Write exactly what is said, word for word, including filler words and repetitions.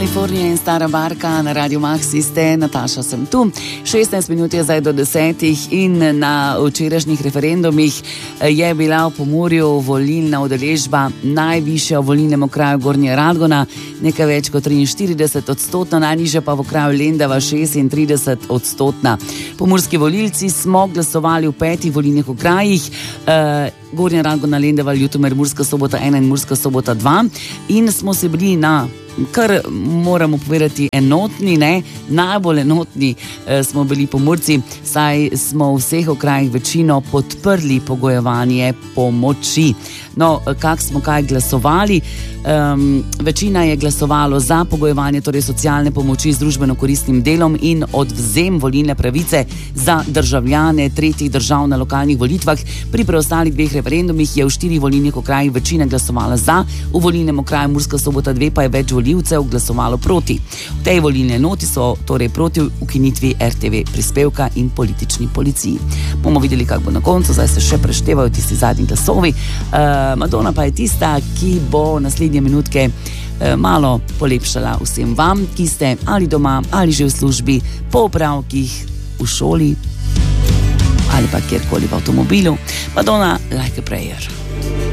Kalifornija in Stara Barka na Radio Maxi ste, Nataša sem tu. šestnajst minut je zdaj do desetih in na včerajšnjih referendumih je bila v Pomurju volilna udeležba najvišja v volilnem okraju Gornja Radgona, nekaj več kot triinštirideset odstotna, najnižja pa v okraju Lendava šestintrideset odstotna. Pomurski volilci smo glasovali v petih volilnih okrajih, uh, Gornja Radgona, Lendava, Ljutomer, Murska Sobota ena in Murska Sobota dva, in smo se bili na, kar moramo povedati, enotni, ne, najbolj enotni eh, smo bili Pomurci, saj smo v vseh okrajih večino podprli pogojevanje pomoči. No, kak smo kaj glasovali? Um, večina je glasovalo za pogojevanje, torej socialne pomoči z družbeno koristnim delom in odvzem volilne pravice za državljane tretjih držav na lokalnih volitvah. Pri preostalih dveh referendumih je v štirih volilnih okrajih večina glasovala za, v volilnem okraju Murska Sobota dve pa je več volivcev glasovalo proti. V tej volilni enoti so torej proti ukinitvi R T V prispevka in politični policiji. Bomo videli, kak bo na koncu, zdaj se še preštevajo tisti zadnji glasovi. Uh, Madonna pa je tista, ki bo naslednje minutke uh, malo polepšala vsem vam, ki ste ali doma, ali že v službi, po opravkih, v šoli ali pa kjerkoli v avtomobilu. Madonna, Like a Prayer.